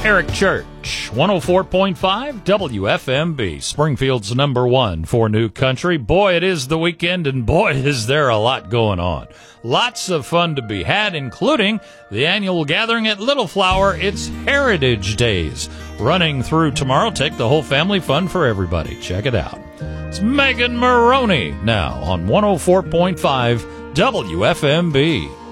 Eric Church, 104.5 WFMB, Springfield's #1 for new country. Boy, it is the weekend, and boy, is there a lot going on. Lots of fun to be had, including the annual gathering at Little Flower. It's Heritage Days. Running through tomorrow, take the whole family, fun for everybody. Check it out. It's Megan Maroney now on 104.5 WFMB.